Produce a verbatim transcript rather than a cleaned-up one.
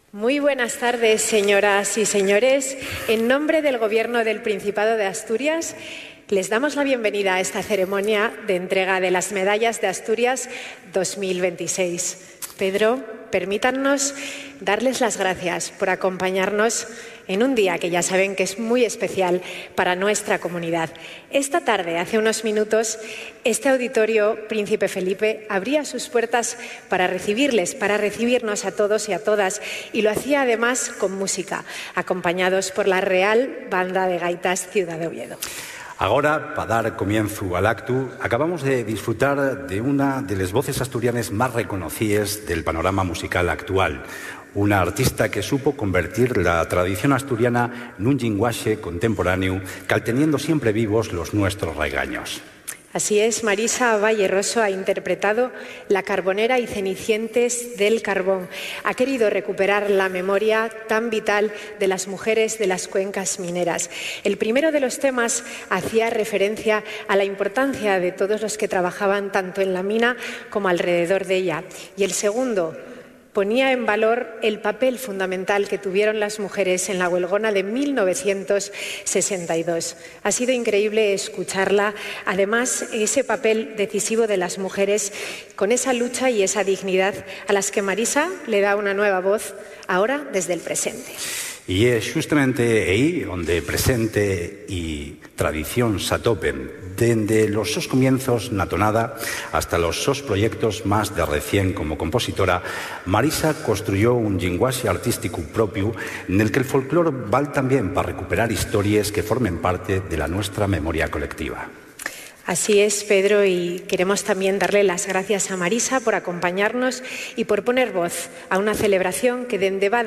Muy buenas tardes, señoras y señores. En nombre del Gobierno del Principado de Asturias, les damos la bienvenida a esta ceremonia de entrega de las Medallas de Asturias dos mil veintiséis. Pedro, permítanos darles las gracias por acompañarnos en un día que ya saben que es muy especial para nuestra comunidad. Esta tarde, hace unos minutos, este auditorio Príncipe Felipe abría sus puertas para recibirles, para recibirnos a todos y a todas, y lo hacía además con música, acompañados por la Real Banda de Gaitas Ciudad de Oviedo. Agora, para dar comienzo al acto, acabamos de disfrutar de una de las voces asturianas más reconocidas del panorama musical actual. Una artista que supo convertir la tradición asturiana en un lenguaje contemporáneo, calteniendo siempre vivos los nuestros raigaños. Así es, Marisa Valle Rosso ha interpretado La Carbonera y Cenicientes del Carbón. Ha querido recuperar la memoria tan vital de las mujeres de las cuencas mineras. El primero de los temas hacía referencia a la importancia de todos los que trabajaban tanto en la mina como alrededor de ella. Y el segundo ponía en valor el papel fundamental que tuvieron las mujeres en la huelgona de mil novecientos sesenta y dos. Ha sido increíble escucharla. Además, ese papel decisivo de las mujeres con esa lucha y esa dignidad a las que Marisa le da una nueva voz ahora desde el presente. Y es justamente ahí donde presente y tradición se atopen, desde los sus comienzos na tonada hasta los sus proyectos más de recién como compositora. Marisa construyó un lenguaje artístico propio en el que el folclore vale también para recuperar historias que formen parte de la nuestra memoria colectiva. Así es, Pedro, y queremos también darle las gracias a Marisa por acompañarnos y por poner voz a una celebración que dende va